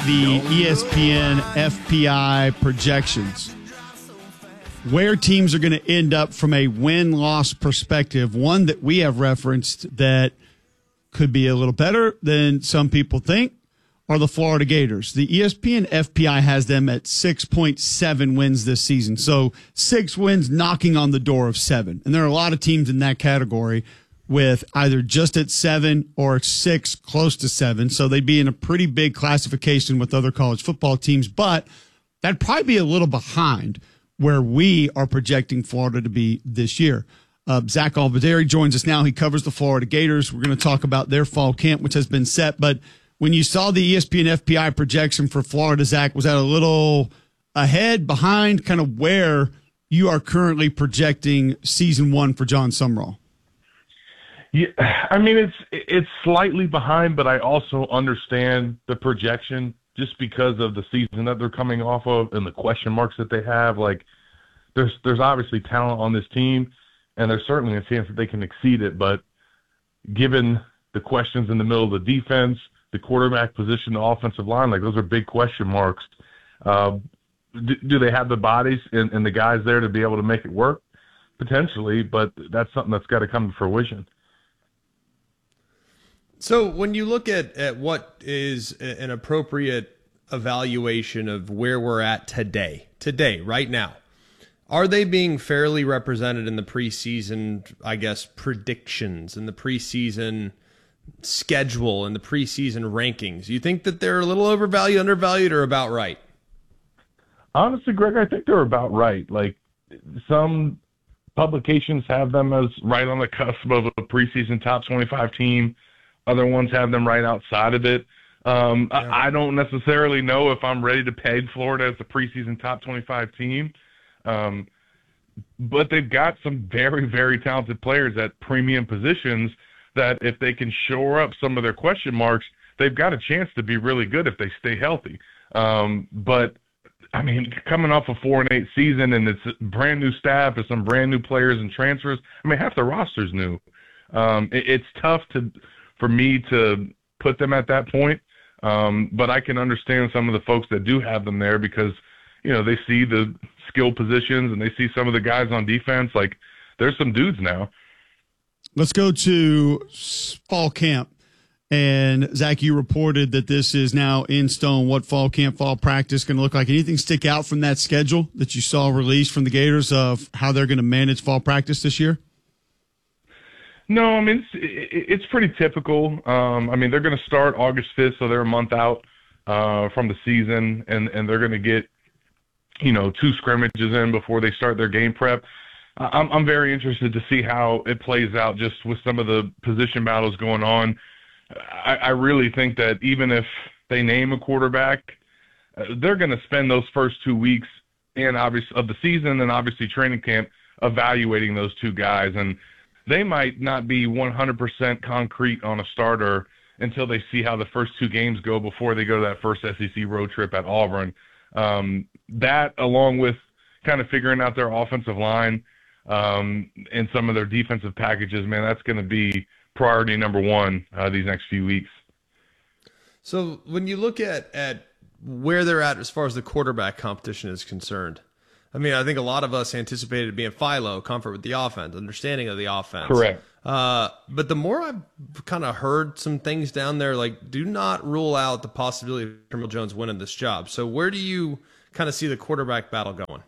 the ESPN FPI projections, where teams are going to end up from a win-loss perspective, one that we have referenced that could be a little better than some people think are the Florida Gators. The ESPN FPI has them at 6.7 wins this season. So 6 wins knocking on the door of 7. And there are a lot of teams in that category with either just at 7 or 6 close to 7. So they'd be in a pretty big classification with other college football teams, but that'd probably be a little behind where we are projecting Florida to be this year. Zach Albadari joins us now. He covers the Florida Gators. We're going to talk about their fall camp, which has been set. But when you saw the ESPN FPI projection for Florida, Zach, was that a little ahead, behind, kind of where you are currently projecting season 1 for John Sumrall? Yeah, I mean, it's slightly behind, but I also understand the projection just because of the season that they're coming off of and the question marks that they have. Like, there's obviously talent on this team, and there's certainly a chance that they can exceed it. But given the questions in the middle of the defense, the quarterback position, the offensive line, like, those are big question marks. Do they have the bodies and the guys there to be able to make it work? Potentially, but that's something that's got to come to fruition. So when you look at what is an appropriate evaluation of where we're at today, right now, are they being fairly represented in the preseason, I guess, predictions, in the preseason schedule, and the preseason rankings? You think that they're a little overvalued, undervalued, or about right? Honestly, Greg, I think they're about right. Like, some publications have them as right on the cusp of a preseason top 25 team. Other ones have them right outside of it. I don't necessarily know if I'm ready to peg Florida as a preseason top 25 team. But they've got some very, very talented players at premium positions that if they can shore up some of their question marks, they've got a chance to be really good if they stay healthy. But, I mean, coming off a 4-8 season and it's a brand new staff and some brand new players and transfers, I mean, half the roster's new. It's tough for me to put them at that point. But I can understand some of the folks that do have them there because, you know, they see the skill positions and they see some of the guys on defense. Like, there's some dudes now. Let's go to fall camp. And, Zach, you reported that this is now in stone what fall camp, fall practice going to look like. Anything stick out from that schedule that you saw released from the Gators of how they're going to manage fall practice this year? No, I mean, it's pretty typical. I mean, they're going to start August 5th, so they're a month out from the season, and they're going to get, you know, 2 scrimmages in before they start their game prep. I'm very interested to see how it plays out just with some of the position battles going on. I really think that even if they name a quarterback, they're going to spend those first 2 weeks of the season and obviously training camp evaluating those 2 guys, and they might not be 100% concrete on a starter until they see how the first 2 games go before they go to that first SEC road trip at Auburn. That, along with kind of figuring out their offensive line and some of their defensive packages, man, that's going to be priority number 1 these next few weeks. So when you look at where they're at as far as the quarterback competition is concerned, I mean, I think a lot of us anticipated it being Philo, comfort with the offense, understanding of the offense. Correct. But the more I've kind of heard some things down there, like, do not rule out the possibility of Terrell Jones winning this job. So where do you kind of see the quarterback battle going?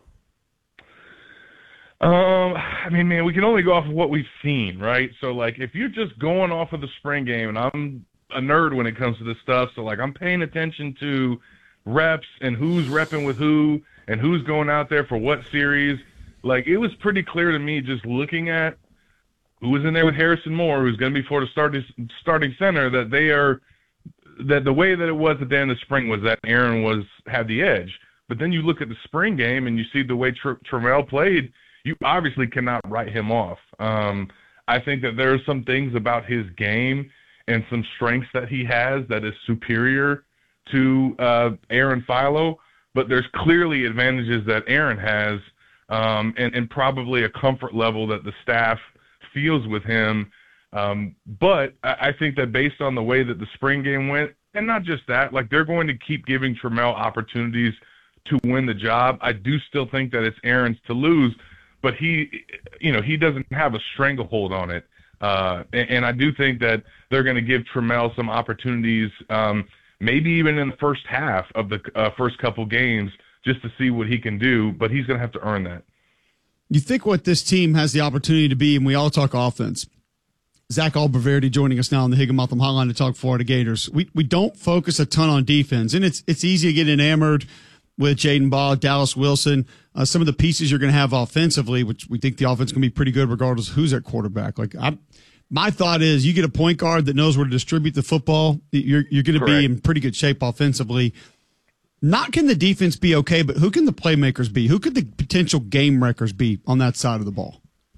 I mean, man, we can only go off of what we've seen, right? So, like, if you're just going off of the spring game, and I'm a nerd when it comes to this stuff, so, like, I'm paying attention to reps and who's repping with who and who's going out there for what series. Like, it was pretty clear to me just looking at who was in there with Harrison Moore, who's going to be Florida's starting center, that the way that it was at the end of the spring was that Aaron had the edge. But then you look at the spring game and you see the way Trammell played, you obviously cannot write him off. I think that there are some things about his game and some strengths that he has that is superior to Aaron Philo, but there's clearly advantages that Aaron has and probably a comfort level that the staff feels with him. But I think that based on the way that the spring game went, And not just that, like they're going to keep giving Trammell opportunities to win the job. I do still think that it's Aaron's to lose, but he doesn't have a stranglehold on it. And I do think that they're going to give Trammell some opportunities, maybe even in the first half of the first couple games, just to see what he can do, but he's going to have to earn that. You think what this team has the opportunity to be, and we all talk offense. Zach Alberverdi joining us now on the Higginbotham Hotline to talk Florida Gators. We don't focus a ton on defense, and it's easy to get enamored with Jaden Baugh, Dallas Wilson, some of the pieces you're going to have offensively, which we think the offense can be pretty good regardless of who's at quarterback. My thought is you get a point guard that knows where to distribute the football, you're going to be in pretty good shape offensively. Not can the defense be okay, but who can the playmakers be? Who could the potential game wreckers be on that side of the ball?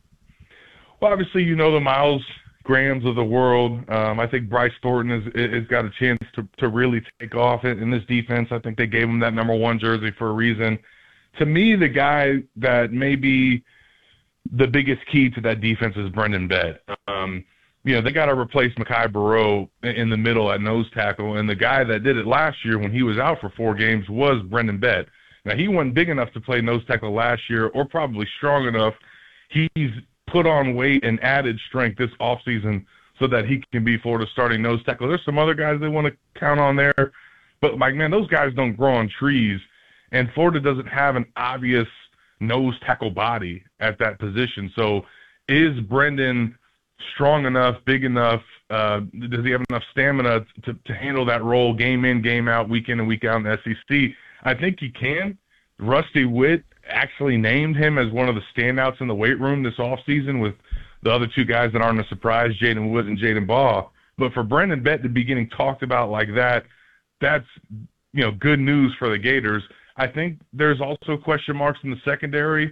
Well, obviously, the Miles Grahams of the world. I think Bryce Thornton has got a chance to really take off in this defense. I think they gave him that number 1 jersey for a reason. To me, the guy that may be the biggest key to that defense is Brendan Bett. They got to replace Mekhi Barrow in the middle at nose tackle, and the guy that did it last year when he was out for 4 games was Brendan Bett. Now, he wasn't big enough to play nose tackle last year, or probably strong enough. He's put on weight and added strength this offseason so that he can be Florida's starting nose tackle. There's some other guys they want to count on there, but, those guys don't grow on trees, and Florida doesn't have an obvious nose tackle body at that position. So is Brendan strong enough, big enough? Does he have enough stamina to handle that role game in, game out, week in and week out in the SEC? I think he can. Rusty Witt actually named him as one of the standouts in the weight room this offseason with the other 2 guys that aren't a surprise, Jaden Wood and Jaden Baugh. But for Brendan Bett to be getting talked about like that, that's good news for the Gators. I think there's also question marks in the secondary.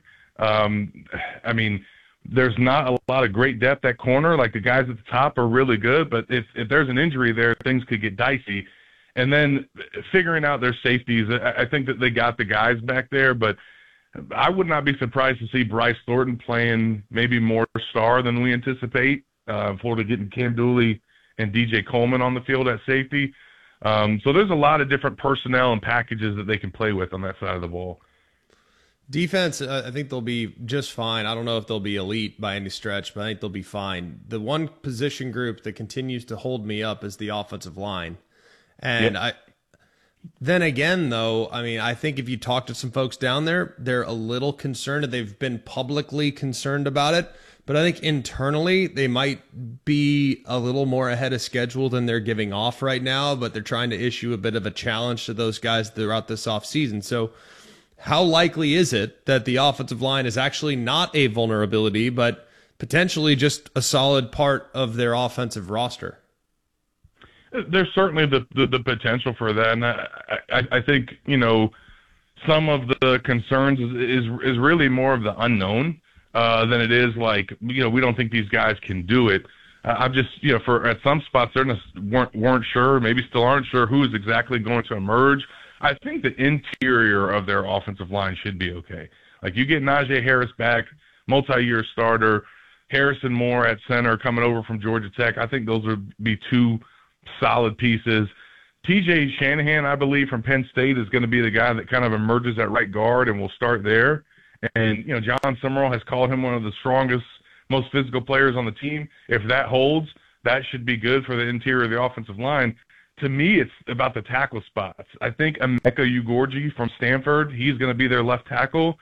There's not a lot of great depth at corner. Like the guys at the top are really good, but if there's an injury there, things could get dicey. And then figuring out their safeties, I think that they got the guys back there, but I would not be surprised to see Bryce Thornton playing maybe more star than we anticipate. Florida getting Cam Dooley and DJ Coleman on the field at safety. So there's a lot of different personnel and packages that they can play with on that side of the ball. Defense, I think they'll be just fine. I don't know if they'll be elite by any stretch, but I think they'll be fine. The one position group that continues to hold me up is the offensive line. And then again, though, I think if you talk to some folks down there, they're a little concerned. They've been publicly concerned about it, but I think internally they might be a little more ahead of schedule than they're giving off right now, but they're trying to issue a bit of a challenge to those guys throughout this offseason. So how likely is it that the offensive line is actually not a vulnerability, but potentially just a solid part of their offensive roster? There's certainly the potential for that, and I think some of the concerns is really more of the unknown than it is we don't think these guys can do it. I'm just for at some spots they weren't sure, maybe still aren't sure who is exactly going to emerge. I think the interior of their offensive line should be okay. Like you get Najee Harris back, multi-year starter, Harrison Moore at center coming over from Georgia Tech. I think those would be 2 solid pieces. TJ Shanahan, I believe, from Penn State is going to be the guy that kind of emerges at right guard and will start there. And, John Summerall has called him one of the strongest, most physical players on the team. If that holds, that should be good for the interior of the offensive line. To me, it's about the tackle spots. I think Emeka Ugorji from Stanford, he's going to be their left tackle.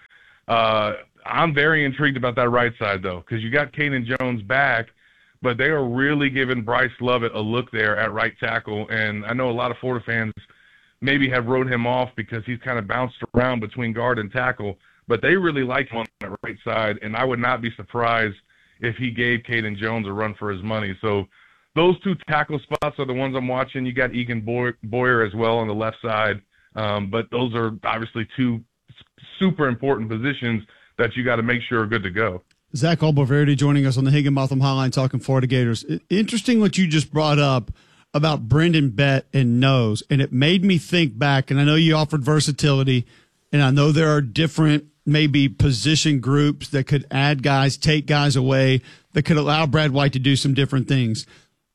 I'm very intrigued about that right side, though, because you got Caden Jones back, but they are really giving Bryce Lovett a look there at right tackle. And I know a lot of Florida fans maybe have wrote him off because he's kind of bounced around between guard and tackle, but they really like him on that right side, and I would not be surprised if he gave Caden Jones a run for his money. So those 2 tackle spots are the ones I'm watching. You got Egan Boyer as well on the left side, but those are obviously 2 super important positions that you got to make sure are good to go. Zach Alberverdi joining us on the Higginbotham Hotline talking Florida Gators. Interesting what you just brought up about Brendan Bett and nose, and it made me think back, and I know you offered versatility, and I know there are different maybe position groups that could add guys, take guys away, that could allow Brad White to do some different things.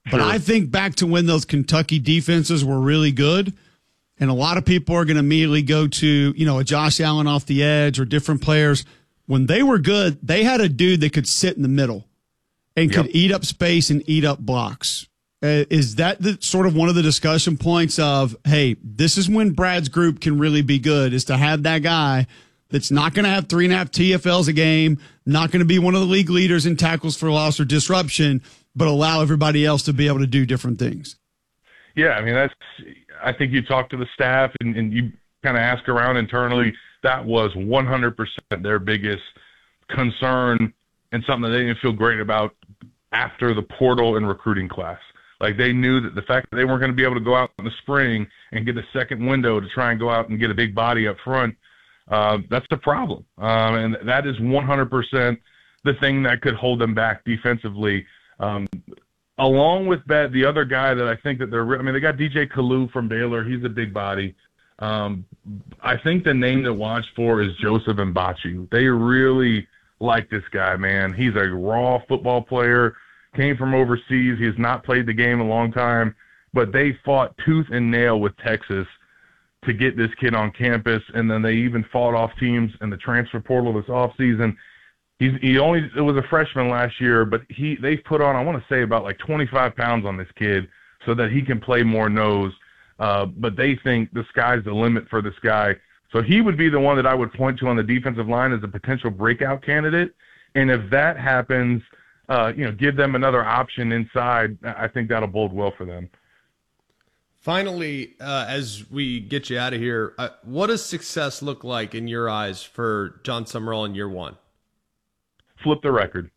But I think back to when those Kentucky defenses were really good, and a lot of people are going to immediately go to, a Josh Allen off the edge or different players. When they were good, they had a dude that could sit in the middle and could eat up space and eat up blocks. Is that sort of one of the discussion points of, hey, this is when Brad's group can really be good, is to have that guy that's not going to have 3.5 TFLs a game, not going to be one of the league leaders in tackles for loss or disruption, but allow everybody else to be able to do different things. Yeah, I mean, I think you talk to the staff and you kind of ask around internally. That was 100% their biggest concern and something that they didn't feel great about after the portal and recruiting class. Like, they knew that the fact that they weren't going to be able to go out in the spring and get a second window to try and go out and get a big body up front, that's the problem. And that is 100% the thing that could hold them back defensively. Along with the other guy that I think that they got DJ Kalu from Baylor. He's a big body. I think the name to watch for is Joseph Mbachu. They really like this guy, man. He's a raw football player, came from overseas. He has not played the game a long time, but they fought tooth and nail with Texas to get this kid on campus, and then they even fought off teams in the transfer portal this offseason. It was a freshman last year, but they've put on, I want to say, about like 25 pounds on this kid so that he can play more nose. But they think the sky's the limit for this guy. So he would be the one that I would point to on the defensive line as a potential breakout candidate. And if that happens, give them another option inside, I think that'll bode well for them. Finally, as we get you out of here, what does success look like in your eyes for Jon Sumrall in year one? Flip the record.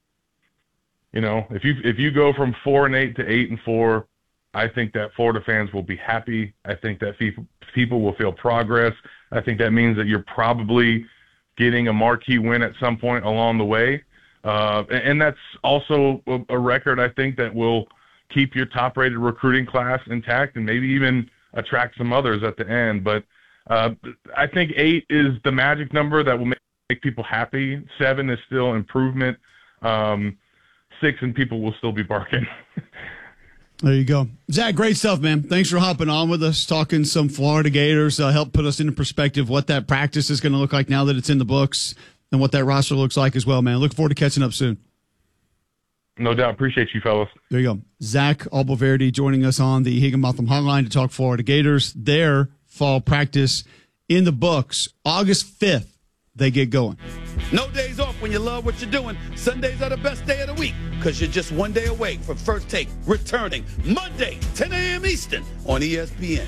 If you go from 4-8 to 8-4, I think that Florida fans will be happy. I think that people will feel progress. I think that means that you're probably getting a marquee win at some point along the way. And that's also a record, I think, that will keep your top-rated recruiting class intact and maybe even attract some others at the end. But I think 8 is the magic number that will make people happy. 7 is still improvement. 6 and people will still be barking. There you go. Zach, great stuff, man. Thanks for hopping on with us, talking some Florida Gators. Help put us into perspective what that practice is going to look like now that it's in the books and what that roster looks like as well, man. Look forward to catching up soon. No doubt. Appreciate you, fellas. There you go. Zach Alboverdi joining us on the Higginbotham Hotline to talk Florida Gators. Their fall practice in the books. August 5th, they get going. No days off when you love what you're doing. Sundays are the best day of the week because you're just one day away from First Take returning Monday, 10 a.m. Eastern on ESPN.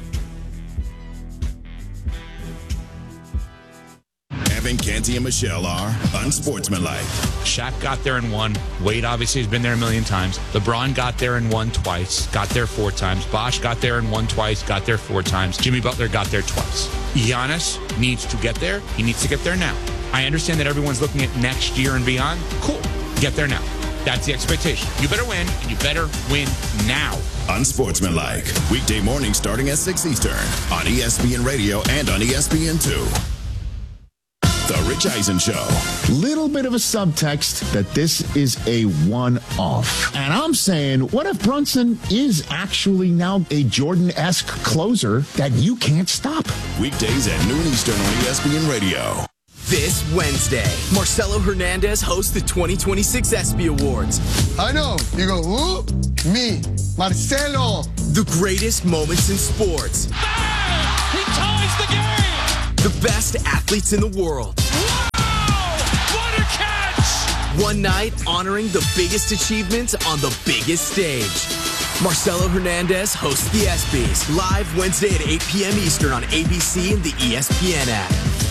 Evan, Canty, and Michelle are unsportsmanlike. Shaq got there and won. Wade obviously has been there a million times. LeBron got there and won twice. Got there 4 times. Bosh got there and won twice. Got there 4 times. Jimmy Butler got there twice. Giannis needs to get there. He needs to get there now. I understand that everyone's looking at next year and beyond. Cool. Get there now. That's the expectation. You better win, and you better win now. Unsportsmanlike. Weekday mornings starting at 6 Eastern on ESPN Radio and on ESPN2. The Rich Eisen Show. Little bit of a subtext that this is a one-off. And I'm saying, what if Brunson is actually now a Jordan-esque closer that you can't stop? Weekdays at noon Eastern on ESPN Radio. This Wednesday, Marcelo Hernandez hosts the 2026 ESPY Awards. I know. You go, who? Me, Marcelo. The greatest moments in sports. Bang! He ties the game! The best athletes in the world. Wow! What a catch! One night honoring the biggest achievements on the biggest stage. Marcelo Hernandez hosts the ESPYs live Wednesday at 8 p.m. Eastern on ABC and the ESPN app.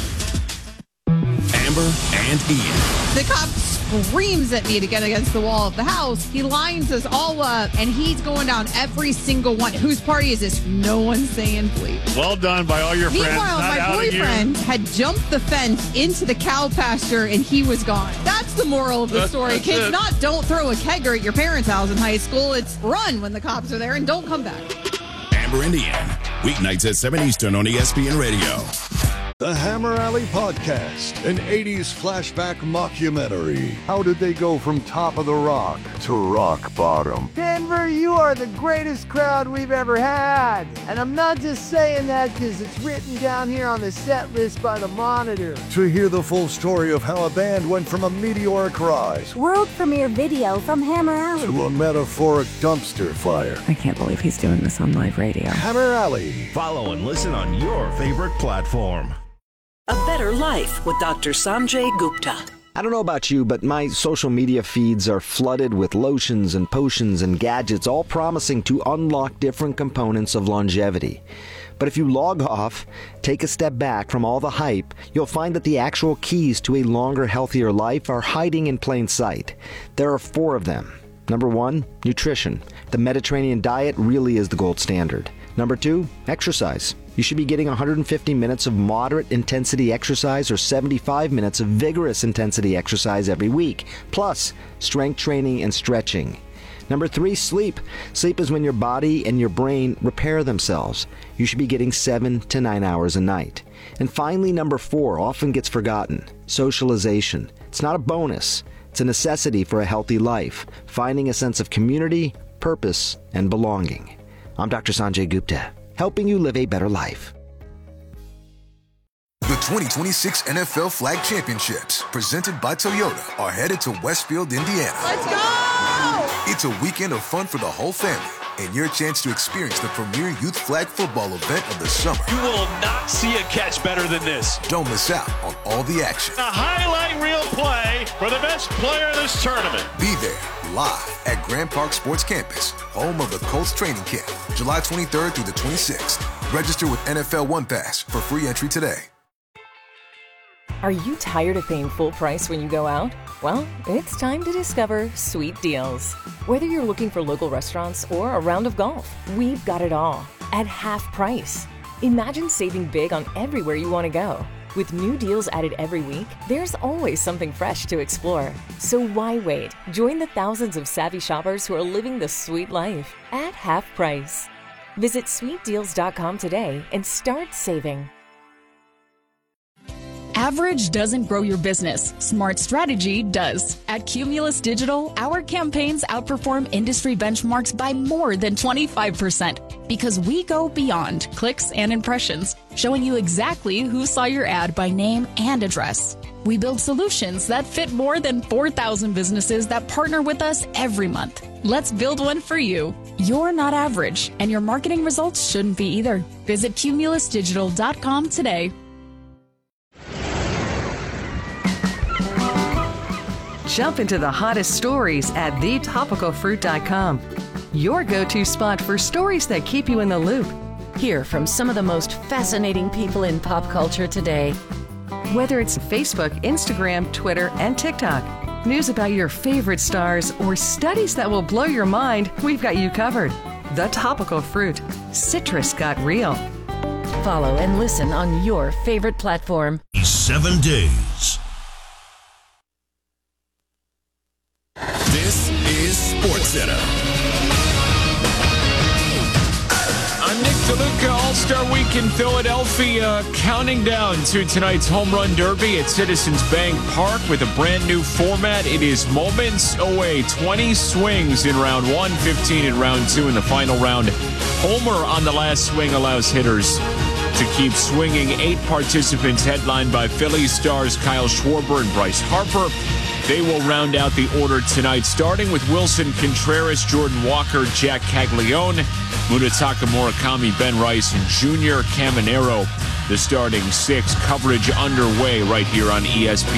Amber and Ian. The cop screams at me to get against the wall of the house. He lines us all up, and he's going down every single one. Whose party is this? No one's saying please. Well done by all your friends. Meanwhile, my boyfriend had jumped the fence into the cow pasture, and he was gone. That's the moral of the story. Kids, not don't throw a kegger at your parents' house in high school. It's run when the cops are there and don't come back. Amber and Ian. Weeknights at 7 Eastern on ESPN Radio. The Hammer Alley Podcast, an 80s flashback mockumentary. How did they go from top of the rock to rock bottom? Denver, you are the greatest crowd we've ever had. And I'm not just saying that because it's written down here on the set list by the Monitor. To hear the full story of how a band went from a meteoric rise, world premiere video from Hammer Alley, to a metaphoric dumpster fire. I can't believe he's doing this on live radio. Hammer Alley. Follow and listen on your favorite platform. A Better Life with Dr. Sanjay Gupta. I don't know about you, but my social media feeds are flooded with lotions and potions and gadgets, all promising to unlock different components of longevity. But if you log off, take a step back from all the hype, you'll find that the actual keys to a longer, healthier life are hiding in plain sight. There are 4 of them. Number 1, nutrition. The Mediterranean diet really is the gold standard. Number 2, exercise. You should be getting 150 minutes of moderate intensity exercise or 75 minutes of vigorous intensity exercise every week, plus strength training and stretching. Number 3, sleep. Sleep is when your body and your brain repair themselves. You should be getting 7 to 9 hours a night. And finally, number 4 often gets forgotten. Socialization. It's not a bonus. It's a necessity for a healthy life, finding a sense of community, purpose, and belonging. I'm Dr. Sanjay Gupta, helping you live a better life. The 2026 NFL Flag Championships, presented by Toyota, are headed to Westfield, Indiana. Let's go! It's a weekend of fun for the whole family, and your chance to experience the premier youth flag football event of the summer. You will not see a catch better than this. Don't miss out on all the action. A highlight reel play for the best player in this tournament. Be there, live at Grand Park Sports Campus, home of the Colts training camp, July 23rd through the 26th. Register with NFL One Pass for free entry today. Are you tired of paying full price when you go out? Well, it's time to discover Sweet Deals. Whether you're looking for local restaurants or a round of golf, we've got it all at half price. Imagine saving big on everywhere you want to go. With new deals added every week, there's always something fresh to explore. So why wait? Join the thousands of savvy shoppers who are living the sweet life at half price. Visit sweetdeals.com today and start saving. Average doesn't grow your business. Smart strategy does. At Cumulus Digital, our campaigns outperform industry benchmarks by more than 25% because we go beyond clicks and impressions, showing you exactly who saw your ad by name and address. We build solutions that fit more than 4,000 businesses that partner with us every month. Let's build one for you. You're not average, and your marketing results shouldn't be either. Visit cumulusdigital.com today. Jump into the hottest stories at thetopicalfruit.com. Your go-to spot for stories that keep you in the loop. Hear from some of the most fascinating people in pop culture today. Whether it's Facebook, Instagram, Twitter, and TikTok, news about your favorite stars, or studies that will blow your mind, we've got you covered. The Topical Fruit. Citrus got real. Follow and listen on your favorite platform. 7 days. This is SportsCenter. I'm Nick DeLuca. All-Star Week in Philadelphia, counting down to tonight's Home Run Derby at Citizens Bank Park with a brand new format. It is moments away. 20 swings in round 1, 15 in round 2 in the final round. Homer on the last swing allows hitters to keep swinging. 8 participants headlined by Phillies stars Kyle Schwarber and Bryce Harper. They will round out the order tonight, starting with Wilson Contreras, Jordan Walker, Jack Caglione, Munetaka Murakami, Ben Rice, and Junior Caminero. The starting 6 coverage underway right here on ESPN.